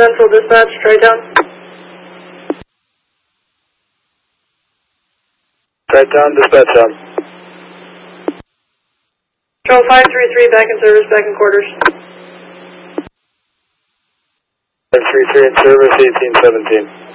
Central Dispatch, Tri-Town. Tri-Town, dispatch on. Control 533, back in service, back in quarters. 533 in service, 1817.